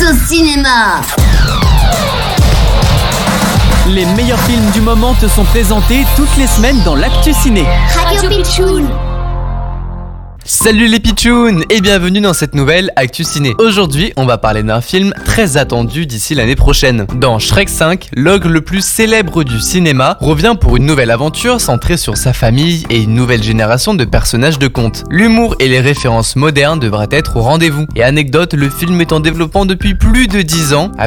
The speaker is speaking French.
au cinéma. Les meilleurs films du moment te sont présentés toutes les semaines dans l'Actu Ciné. Radio Pitchoun. Salut les pitchouns et bienvenue dans cette nouvelle Actu Ciné. Aujourd'hui, on va parler d'un film très attendu d'ici l'année prochaine. Dans Shrek 5, l'ogre le plus célèbre du cinéma revient pour une nouvelle aventure centrée sur sa famille et une nouvelle génération de personnages de contes. L'humour et les références modernes devraient être au rendez-vous. Et anecdote, le film est en développement depuis plus de 10 ans